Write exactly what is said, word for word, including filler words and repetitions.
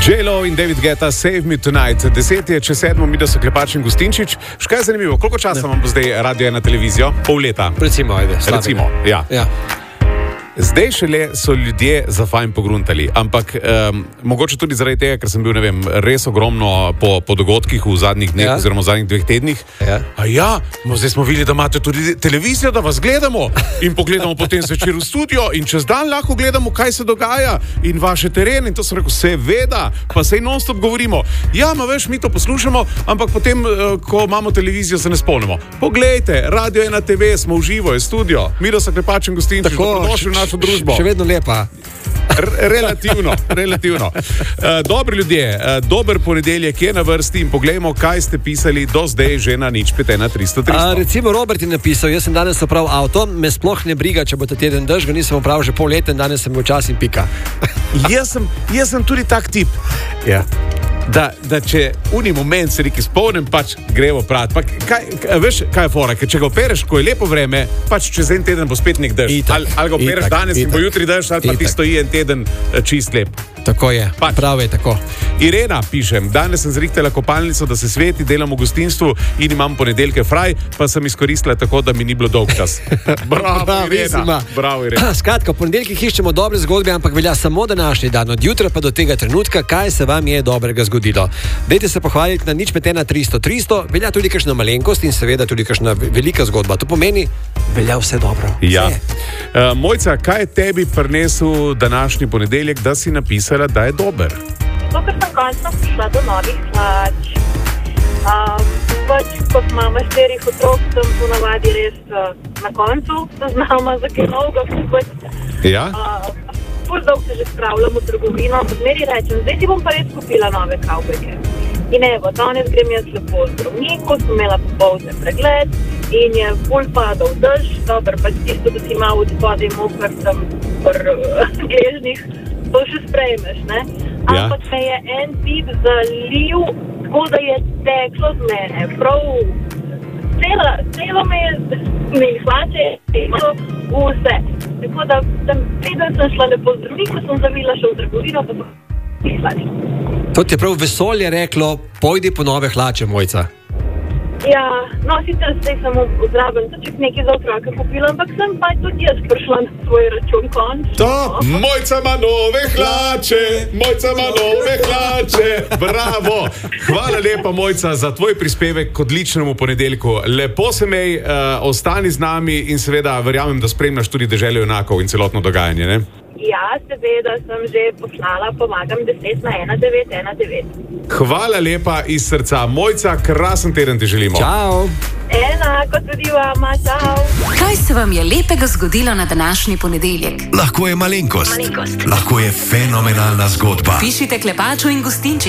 J-Lo in David Guetta, Save Me Tonight. Deset je, če sedmo, mi da so Klepač in Gustinčič. Škaj je zanimivo, koliko časa vam bo zdaj Radio ena televizijo? Pol leta. Recimo, ajde. Recimo, ja. ja. Zdaj šele so ljudje za fajn pogruntali, ampak um, mogoče tudi zaradi tega, ker sem bil, ne vem, res ogromno po, po dogodkih v zadnjih dneh, ja. oziroma v zadnjih dveh tednih. Ja. A ja, no, zdaj smo videli, da imate tudi televizijo, da vas gledamo in pogledamo potem zvečer v studio in čez dan lahko gledamo, kaj se dogaja in vaše terene. In to sem rekel, seveda, pa sej non-stop govorimo. Ja, ma veš, mi to poslušamo, ampak potem, ko imamo televizijo, se ne spomnimo. Poglejte, Radio ena te ve, smo v živo, je studio. Miro sa Klepač in Gustinčič, dobrodošli v našo družbo. Še vedno lepa. R relativno, relativno. Uh, dobri ljudje, uh, dober ponedeljek je na vrsti in poglejmo, kaj ste pisali do zdaj že na nič pet ena tristo tristo. Recimo Robert je napisal, jaz sem danes opravil avto, me sploh ne briga, če bo ta teden dež, ga nisem opravil že pol leta in danes sem včas in pika. jaz, sem, jaz sem tudi tak tip. Ja. Da, da če uni moment se neki spomnim, pač gremo prat. Pa kaj, kaj, veš, kaj je fora? Ker če ga opereš, ko je lepo vreme, pač čez en teden bo spet nek dež. Ali al ga opereš itak, danes itak, in bo jutri dež, ali pa ti stoji en teden čist lep. Tako je, pač. Prav je tako. Irena, pišem, danes sem zrihtela kopalnico, da se sveti, delam v gostinstvu in imam ponedeljke fraj, pa sem izkoristila tako, da mi ni bilo dolg čas. Bravo, Bravo Irena. Bravo, Irena. Skratka, v ponedeljkih iščemo dobre zgodbe, ampak velja samo današnji dan, od jutra pa do tega trenutka, kaj se vam je dobrega zgodilo. Dajte se pohvaliti na nič pet ena tristo tristo, velja tudi kakšna malenkost in seveda tudi kakšna velika zgodba. To pomeni, velja vse dobro. Vse. Ja. Uh, Mojca, kaj je tebi prinesel današnji ponedeljek, da si napisala, da je dober? To, ker sem končno prišla do novih hlač. Um, pač, kot mama štirih otrok, sem ponavadi res uh, na koncu zaznama za kaj novega kupiti. Ja? Uh, Pol dolg se že spravljam v trgovino, odmeri rečem, zdaj si bom pa res kupila nove kavbojke. In evo, danes grem jaz lepo v zdravniku, sem imela popoldne pregled in je ful padal dež, dober, pač tisto, da si malo od spodaj mokar sem pri gležnih, to še sprejmeš, ne? Ampak ja. me je en tip zalil, tako da je teklo z mene, prav cela, celo me je, me hlače je vse. Tako da, da preden sem šla lepo v zdravniku, sem zavila še v trgovino, pa sem hlače. To ti je prav vesolje reklo, pojdi po nove hlače, Mojca. Ja, no, sicer zdaj sem zraven toček nekaj za otroka kupila, ampak sem pa tudi jaz prišla na svoj račun končno. To, Mojca ima nove hlače, Mojca ima nove hlače, bravo. Hvala lepa, Mojca, za tvoj prispevek k odličnemu ponedeljku. Lepo se mej, uh, ostani z nami in seveda verjamem, da spremljaš tudi Deželo junakov in celotno dogajanje, ne? Ja, seveda sem že poslala, pomagam deset na ena devet ena devet. Hvala lepa iz srca. Mojca, krasen teden ti želimo. Čau. Enako tudi vama, čau. Kaj se vam je lepega zgodilo na današnji ponedeljek? Lahko je malenkost, malenkost. Lahko je fenomenalna zgodba. Pišite Klepaču in Gustinčiču.